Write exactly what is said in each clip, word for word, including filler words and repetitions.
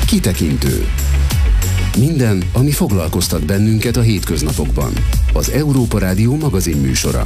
Kitekintő. Minden, ami foglalkoztat bennünket a hétköznapokban. Az Európa Rádió magazinműsora.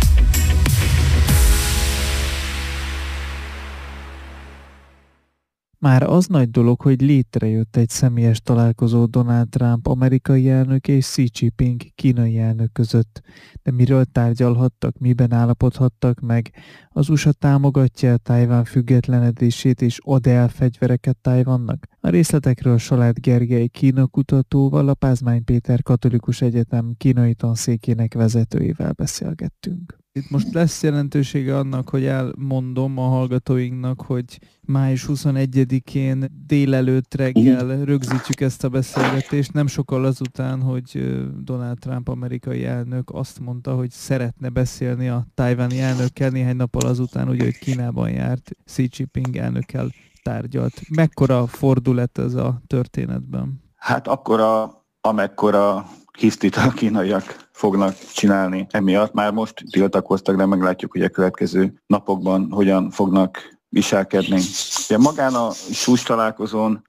Már az nagy dolog, hogy létrejött egy személyes találkozó Donald Trump amerikai elnök és Xi Jinping kínai elnök között. De miről tárgyalhattak, miben állapodhattak meg? Az u es á támogatja Tajvan függetlenedését és ad el fegyvereket Tajvannak? A részletekről Salád Gergely Kína kutatóval, a Pázmány Péter Katolikus Egyetem kínai tanszékének vezetőjével beszélgettünk. Itt most lesz jelentősége annak, hogy elmondom a hallgatóinknak, hogy május huszonegyedikén délelőtt reggel rögzítjük ezt a beszélgetést, nem sokkal azután, hogy Donald Trump amerikai elnök azt mondta, hogy szeretne beszélni a tajvani elnökkel, néhány nappal azután, ugye, hogy Kínában járt, Xi Jinping elnökkel tárgyalt. Mekkora fordulat ez a történetben? Hát akkora, amekkora hisztit a kínaiak fognak csinálni emiatt. Már most tiltakoztak, de meglátjuk, hogy a következő napokban hogyan fognak viselkedni. Ugye magán a csúcs találkozón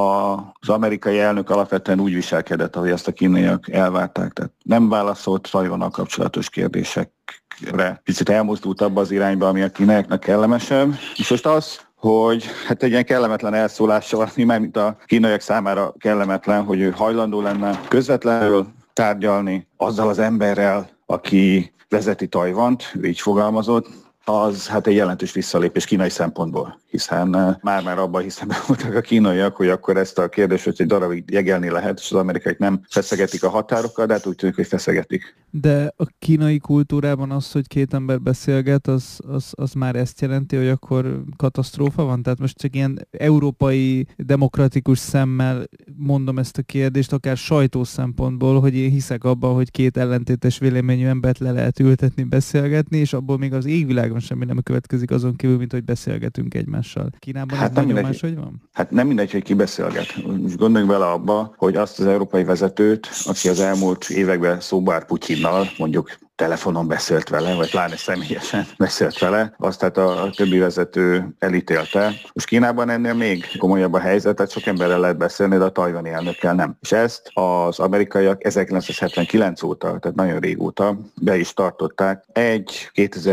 az amerikai elnök alapvetően úgy viselkedett, ahogy ezt a kínaiak elvárták. Tehát nem válaszolt Tajvannal kapcsolatos kérdésekre. Picit elmozdult abba az irányba, ami a kínaiaknak kellemesebb. És most az, hogy hát egy ilyen kellemetlen elszólással, ami már mint a kínaiak számára kellemetlen, hogy ő hajlandó lenne közvetlenül tárgyalni azzal az emberrel, aki vezeti Tajvant, ő így fogalmazott, az hát egy jelentős visszalépés kínai szempontból, hiszen már-már abban hiszem voltak a kínaiak, hogy akkor ezt a kérdést, hogy egy darabig jegelni lehet, és az amerikaiak nem feszegetik a határokat, de hát úgy tűnik, hogy feszegetik. De a kínai kultúrában az, hogy két ember beszélget, az, az, az már ezt jelenti, hogy akkor katasztrófa van? Tehát most csak ilyen európai, demokratikus szemmel mondom ezt a kérdést, akár sajtó szempontból, hogy én hiszek abban, hogy két ellentétes véleményű embert le lehet ültetni, beszélgetni, és abból még az égvilágon semmi nem következik azon kívül, mint hogy beszélgetünk egymással. Kínában hát ez nagyon mindegy, máshogy van? Hát nem mindegy, hogy ki beszélget. Most gondoljunk bele abba, hogy azt az európai vezetőt, aki az elmúlt években szóba állt Putyinnal, mondjuk telefonon beszélt vele, vagy pláne személyesen beszélt vele, azt tehát a többi vezető elítélte. Most Kínában ennél még komolyabb a helyzet, tehát sok emberrel lehet beszélni, de a tajvani elnökkel nem. És ezt az amerikaiak ezerkilencszázhetvenkilenc óta, tehát nagyon régóta be is tartották. Egy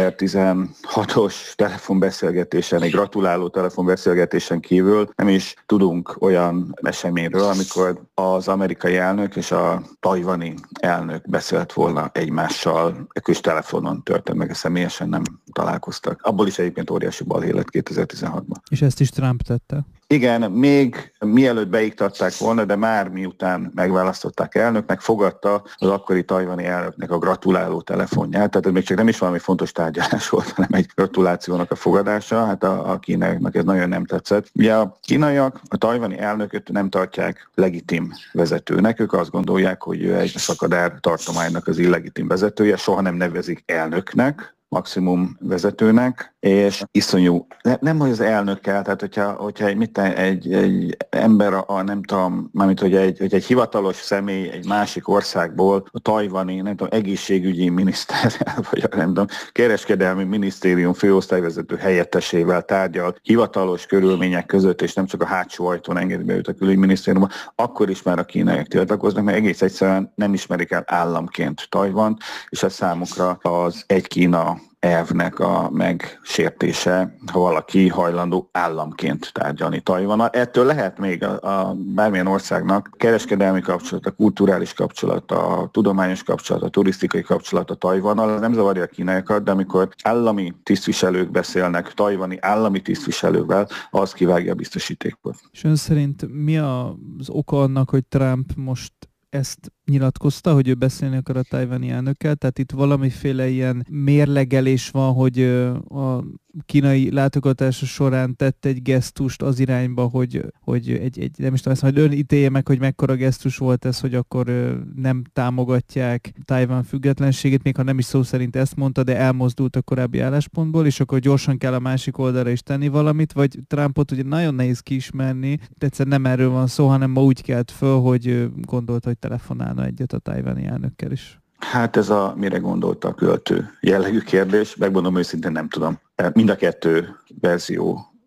kétezer-tizenhatos telefonbeszélgetésen, egy gratuláló telefonbeszélgetésen kívül nem is tudunk olyan eseményről, amikor az amerikai elnök és a tajvani elnök beszélt volna egymással. Ekkor telefonon történt meg, személyesen nem találkoztak. Abból is egyébként óriási balhé lett kétezer-tizenhatban. És ezt is Trump tette? Igen, még mielőtt beiktatták volna, de már miután megválasztották elnöknek, fogadta az akkori tajvani elnöknek a gratuláló telefonját. Tehát ez még csak nem is valami fontos tárgyalás volt, hanem egy gratulációnak a fogadása. Hát a, a kínaiaknak ez nagyon nem tetszett. Ugye a kínaiak a tajvani elnököt nem tartják legitim vezetőnek. Ők azt gondolják, hogy ő egy szakadár tartománynak az illegitim vezetője, soha nem nevezik elnöknek, maximum vezetőnek, és iszonyú, nem hogy az elnökkel, tehát hogyha, hogyha egy, mit, egy, egy ember, a, a, nem tudom, mármint, hogy egy, hogy egy hivatalos személy egy másik országból, a tajvani, nem tudom, egészségügyi miniszterrel, vagy a, nem tudom, kereskedelmi minisztérium főosztályvezető helyettesével tárgyal hivatalos körülmények között, és nem csak a hátsó ajtón engedi be őt a külügyminisztériumba, akkor is már a kínaiak tiltakoznak, mert egész egyszerűen nem ismerik el államként Tajvant, és ez számukra az egy Kína elvnek a megsértése, ha valaki hajlandó államként tárgyalni Tajvannal. Ettől lehet még a, a bármilyen országnak kereskedelmi kapcsolat, a kulturális kapcsolat, a tudományos kapcsolat, a turisztikai kapcsolat a Tajvannal. Nem zavarja a kínaiakat, de amikor állami tisztviselők beszélnek tajvani állami tisztviselővel, az kivágja a biztosítékot. És ön szerint mi az oka annak, hogy Trump most ezt nyilatkozta, hogy ő beszélni akar a tajvani elnökkel, tehát itt valamiféle ilyen mérlegelés van, hogy a kínai látogatása során tett egy gesztust az irányba, hogy, hogy egy, egy, nem is tudom, ezt majd ön ítélje meg, hogy mekkora gesztus volt ez, hogy akkor nem támogatják Tajvan függetlenségét, még ha nem is szó szerint ezt mondta, de elmozdult a korábbi álláspontból, és akkor gyorsan kell a másik oldalra is tenni valamit, vagy Trumpot ugye nagyon nehéz kiismerni, de egyszerűen nem erről van szó, hanem ma úgy kelt föl, hogy gondolta, hogy telefonálna egyet a tajvani elnökkel is. Hát ez a mire gondolta a költő jellegű kérdés, megmondom őszintén nem tudom. Mind a kettő verzió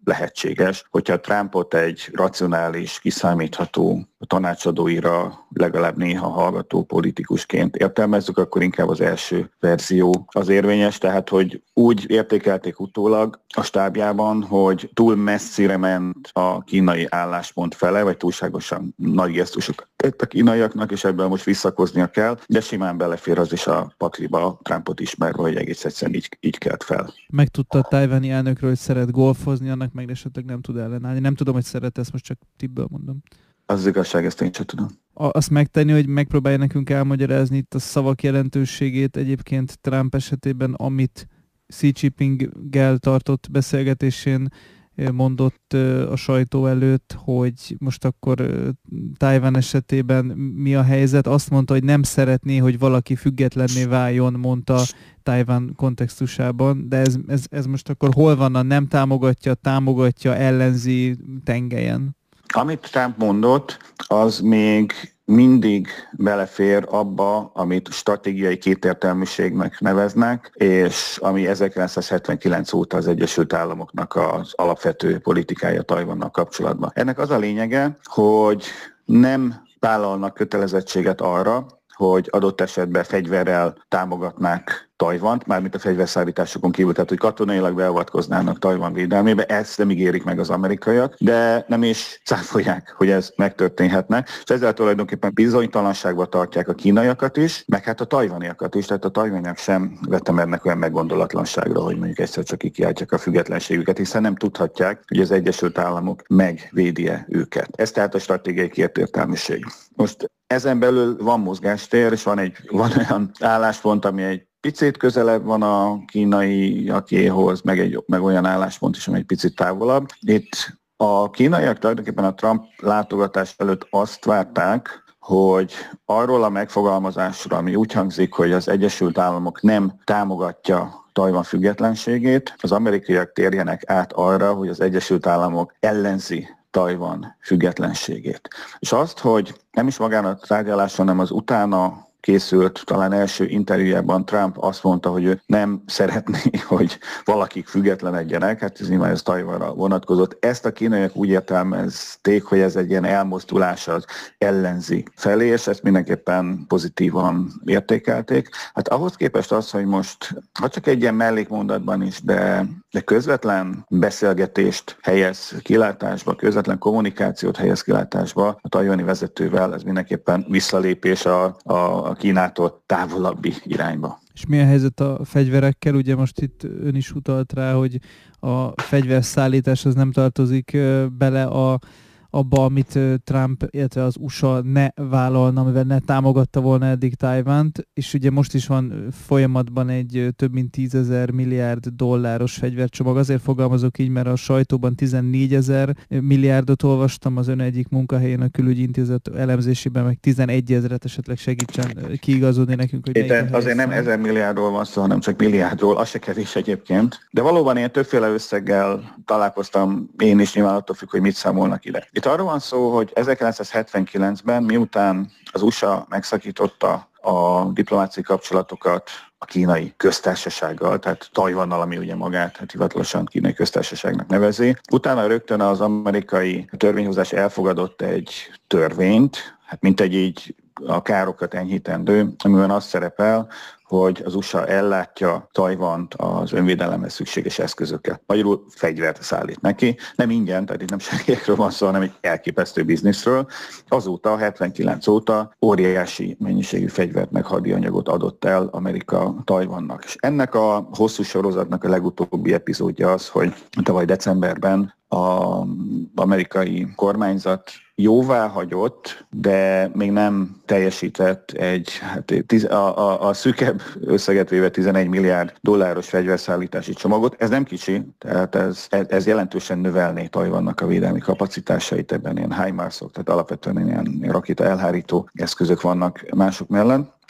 lehetséges, hogyha Trumpot egy racionális, kiszámítható tanácsadóira legalább néha hallgató politikusként értelmezzük, akkor inkább az első verzió az érvényes, tehát hogy úgy értékelték utólag a stábjában, hogy túl messzire ment a kínai álláspont fele, vagy túlságosan nagy gesztusokat tett a kínaiaknak, és ebből most visszakoznia kell, de simán belefér az is a pakliba, Trumpot ismerve, hogy egész egyszerűen így, így kelt fel. Megtudta a tajvani elnökről, hogy szeret golfozni, annak meg esetleg nem tud ellenállni. Nem tudom, hogy szeret, ezt most csak tippből mondom. Az igazság, ezt én sem tudom. Azt megtenni, hogy megpróbálja nekünk elmagyarázni itt a szavak jelentőségét egyébként Trump esetében, amit Xi Jinpinggel tartott beszélgetésén mondott a sajtó előtt, hogy most akkor Tajvan esetében mi a helyzet. Azt mondta, hogy nem szeretné, hogy valaki függetlenné váljon, mondta Tajvan kontextusában, de ez, ez, ez most akkor hol van a nem támogatja, támogatja, ellenzi tengelyen? Amit Trump mondott, az még mindig belefér abba, amit stratégiai kétértelműségnek neveznek, és ami ezerkilencszázhetvenkilenc óta az Egyesült Államoknak az alapvető politikája Tajvannal kapcsolatban. Ennek az a lényege, hogy nem vállalnak kötelezettséget arra, hogy adott esetben fegyverrel támogatnák Tajvant, mármint a fegyverszállításokon kívül, tehát hogy katonailag beavatkoznának Tajvan védelmébe, ezt nem ígérik meg az amerikaiak, de nem is cáfolják, hogy ez megtörténhetne, és ezzel tulajdonképpen bizonytalanságba tartják a kínaiakat is, meg hát a tajvaniakat is, tehát a tajvaniak sem vetemernek olyan meggondolatlanságra, hogy mondjuk egyszer csak kikiáltják a függetlenségüket, hiszen nem tudhatják, hogy az Egyesült Államok megvédi-e őket. Ez tehát a stratégiai kétértelműség. Most ezen belül van mozgástér, és van, egy, van olyan álláspont, ami egy picit közelebb van a kínaiakéhoz, meg, egy, meg olyan álláspont is, ami egy picit távolabb. Itt a kínaiak tulajdonképpen a Trump látogatás előtt azt várták, hogy arról a megfogalmazásra, ami úgy hangzik, hogy az Egyesült Államok nem támogatja Tajvan függetlenségét, az amerikaiak térjenek át arra, hogy az Egyesült Államok ellenzi Tajvan függetlenségét. És azt, hogy nem is magán a tárgyaláson, hanem az utána készült, talán első interjújában Trump azt mondta, hogy ő nem szeretné, hogy valakik függetlenedjenek, hát ez nyilván ez Tajvanra vonatkozott. Ezt a kínaiak úgy értelmezték, hogy ez egy ilyen elmozdulás az ellenzi felé, és ezt mindenképpen pozitívan értékelték. Hát ahhoz képest az, hogy most, ha csak egy ilyen mellékmondatban is, de, de közvetlen beszélgetést helyez kilátásba, közvetlen kommunikációt helyez kilátásba a tajvani vezetővel, ez mindenképpen visszalépés a, a a Kínától távolabbi irányba. És mi a helyzet a fegyverekkel? Ugye most itt ön is utalt rá, hogy a fegyverszállítás az nem tartozik bele a, abba, amit Trump, illetve az u es á ne vállalna, amivel ne támogatta volna eddig Tajvant, és ugye most is van folyamatban egy több mint tízezer milliárd dolláros fegyvercsomag. Azért fogalmazok így, mert a sajtóban tizennégyezer milliárdot olvastam, az ön egyik munkahelyén a Külügyi Intézet elemzésében meg tizenegyezret, esetleg segítsen kiigazodni nekünk, hogy Itt azért nem ezer milliárdról van szó, hanem csak milliárdról, az se kevés egyébként. De valóban ilyen többféle összeggel találkoztam én is, nyilván attól függ, hogy mit számolnak ide. Itt arról van szó, hogy ezerkilencszázhetvenkilencben, miután az u es á megszakította a diplomáciai kapcsolatokat a kínai köztársasággal, tehát Tajvannal, ami ugye magát hát hivatalosan kínai köztársaságnak nevezi. Utána rögtön az amerikai törvényhozás elfogadott egy törvényt, hát mint egy így a károkat enyhítendő, amiben az szerepel, hogy az u es á ellátja Tajvant az önvédelemhez szükséges eszközökkel. Magyarul fegyvert szállít neki. Nem ingyen, tehát itt nem segélyekről van szó, hanem egy elképesztő bizniszről. Azóta, hetvenkilenc óta óriási mennyiségű fegyvert meg hadianyagot adott el Amerika Tajvannak. És ennek a hosszú sorozatnak a legutóbbi epizódja az, hogy tavaly decemberben az amerikai kormányzat jóvá hagyott, de még nem teljesített egy, hát tiz, a, a, a szűkebb összeget véve tizenegy milliárd dolláros fegyverszállítási csomagot. Ez nem kicsi, tehát ez, ez jelentősen növelné Tajvannak a védelmi kapacitásait, ebben ilyen HIMARS-ok, tehát alapvetően ilyen rakéta elhárító eszközök vannak mások mellett.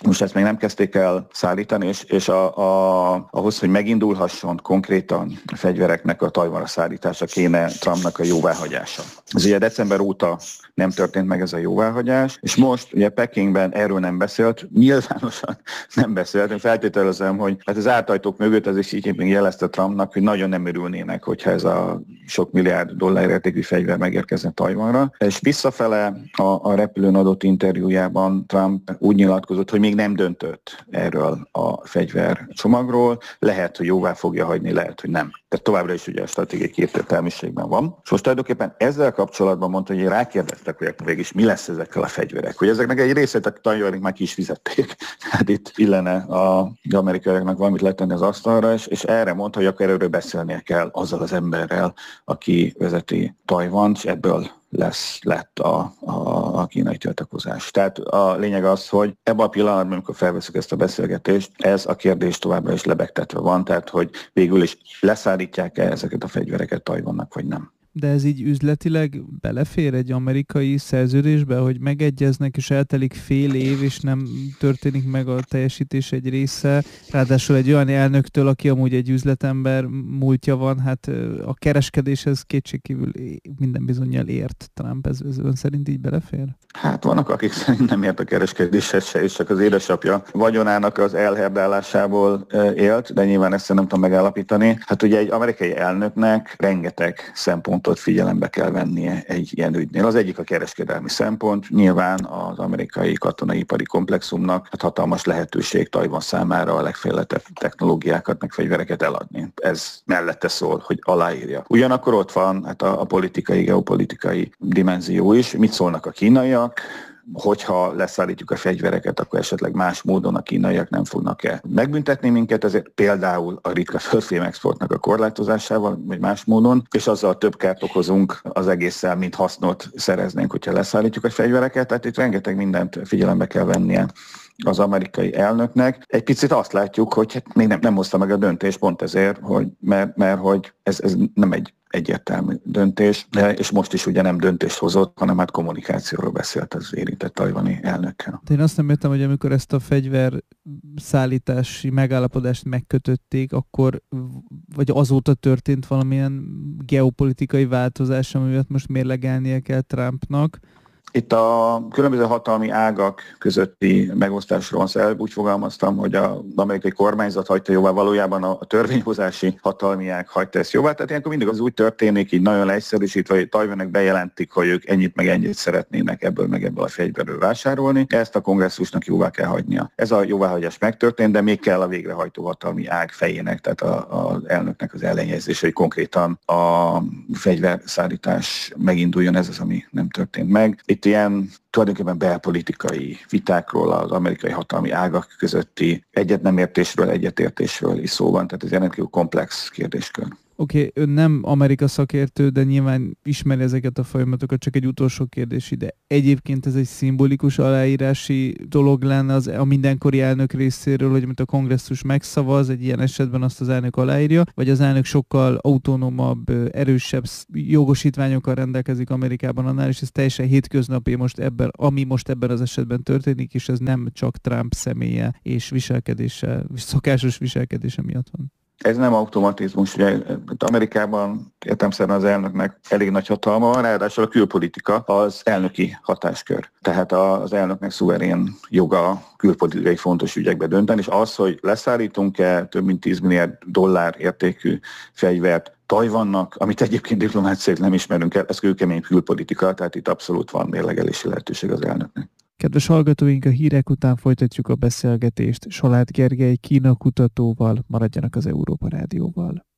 Most ezt még nem kezdték el szállítani, és, és a, a, ahhoz, hogy megindulhasson konkrétan a fegyvereknek a Tajvanra szállítása, kéne Trumpnak a jóváhagyása. Ez ugye december óta nem történt meg ez a jóváhagyás, és most ugye Pekingben erről nem beszélt, nyilvánosan nem beszélt. Én feltételezem, hogy hát az ártajtók mögött az is Xi Jinping jelezte Trumpnak, hogy nagyon nem örülnének, hogyha ez a sok milliárd dollár értékű fegyver megérkezne Tajvanra. És visszafele a, a repülőn adott interjújában Trump úgy nyilatkozott, hogy még nem döntött erről a fegyver csomagról, lehet, hogy jóvá fogja hagyni, lehet, hogy nem. Tehát továbbra is ugye a stratégiai kétértelműségben van. És most tulajdonképpen ezzel kapcsolatban mondta, hogy rákérdeztek, hogy akkor végig mi lesz ezekkel a fegyverek. Hogy ezeknek egy részét a tajvanik már ki is fizették. Hát itt illene az amerikaiaknak valamit letenni az asztalra, és, és erre mondta, hogy akkor erről beszélnie kell azzal az emberrel, aki vezeti Tajvant, és ebből lesz, lett a, a, a kínai tiltakozás. Tehát a lényeg az, hogy ebben a pillanatban, amikor felveszünk ezt a beszélgetést, ez a kérdés továbbra is lebegtetve van, tehát hogy végül is leszállítják-e ezeket a fegyvereket Tajvannak, vagy nem. De ez így üzletileg belefér egy amerikai szerződésbe, hogy megegyeznek, és eltelik fél év, és nem történik meg a teljesítés egy része. Ráadásul egy olyan elnöktől, aki amúgy egy üzletember múltja van, hát a kereskedéshez kétségkívül minden bizonnyal ért Trump. Ez, ez ön szerint így belefér? Hát vannak, akik szerint nem ért a kereskedéshez se, és csak az édesapja vagyonának az elherdálásából élt, de nyilván ezt nem tudom megállapítani. Hát ugye egy amerikai elnöknek rengeteg szempont figyelembe kell vennie egy ilyen ügynél. Az egyik a kereskedelmi szempont, nyilván az amerikai katonai-ipari komplexumnak hát hatalmas lehetőség Tajvan számára a legfejlettebb technológiákat, meg fegyvereket eladni. Ez mellette szól, hogy aláírja. Ugyanakkor ott van hát a, a politikai, geopolitikai dimenzió is. Mit szólnak a kínaiak? Hogyha leszállítjuk a fegyvereket, akkor esetleg más módon a kínaiak nem fognak-e megbüntetni minket, ezért például a ritka földfém exportnak a korlátozásával, vagy más módon, és azzal több kárt okozunk az egésszel, mint hasznot szereznénk, hogyha leszállítjuk a fegyvereket. Tehát itt rengeteg mindent figyelembe kell vennie az amerikai elnöknek. Egy picit azt látjuk, hogy hát még nem, nem hozta meg a döntést pont ezért, hogy, mert, mert hogy ez, ez nem egy egyértelmű döntés, és most is ugye nem döntést hozott, hanem hát kommunikációról beszélt az érintett tajvani elnökkel. Én azt nem értem, hogy amikor ezt a fegyver szállítási megállapodást megkötötték, akkor, vagy azóta történt valamilyen geopolitikai változás, amivel most mérlegelnie kell Trumpnak. Itt a különböző hatalmi ágak közötti megosztásról van szó. Úgy fogalmaztam, hogy az amerikai kormányzat hagyta jóvá, valójában a törvényhozási hatalmi ág hagyta ezt jóvá. Tehát ilyenkor mindig az úgy történik, így nagyon leegyszerűsítve, hogy Tajvanek bejelentik, hogy ők ennyit meg ennyit szeretnének ebből meg ebből a fegyverről vásárolni. Ezt a kongresszusnak jóvá kell hagynia. Ez a jóváhagyás megtörtént, de még kell a végrehajtó hatalmi ág fejének, tehát az elnöknek az ellenjegyzése, hogy konkrétan a fegyverszállítás meginduljon, ez az, ami nem történt meg. Itt ilyen tulajdonképpen belpolitikai vitákról, az amerikai hatalmi ágak közötti egyet nem értésről, egyetértésről is szó van, tehát ez rendkívül komplex kérdéskör. Oké, okay, ön nem Amerika szakértő, de nyilván ismeri ezeket a folyamatokat, csak egy utolsó kérdés ide. Egyébként ez egy szimbolikus aláírási dolog lenne az, a mindenkori elnök részéről, hogy mint a kongresszus megszavaz, egy ilyen esetben azt az elnök aláírja, vagy az elnök sokkal autonómabb, erősebb jogosítványokkal rendelkezik Amerikában annál, és ez teljesen hétköznapi most ebben, ami most ebben az esetben történik, és ez nem csak Trump személye és viselkedése, szokásos viselkedése miatt van. Ez nem automatizmus, ugye Amerikában értelemszerűen az elnöknek elég nagy hatalma van, ráadásul a külpolitika az elnöki hatáskör. Tehát az elnöknek szuverén joga külpolitikai fontos ügyekbe dönteni, és az, hogy leszállítunk-e több mint tíz milliárd dollár értékű fegyvert Tajvannak, amit egyébként diplomáciát nem ismerünk el, ez kőkemény külpolitika, tehát itt abszolút van mérlegelési lehetőség az elnöknek. Kedves hallgatóink, a hírek után folytatjuk a beszélgetést Saláth Gergely Kína kutatóval, maradjanak az Európa Rádióval.